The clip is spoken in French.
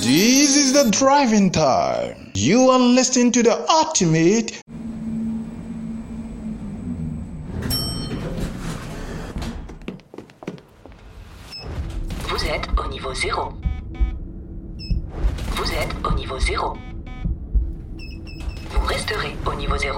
This is the driving time. You are listening to the ultimate. Vous êtes au niveau 0. Vous êtes au niveau 0. Vous resterez au niveau 0.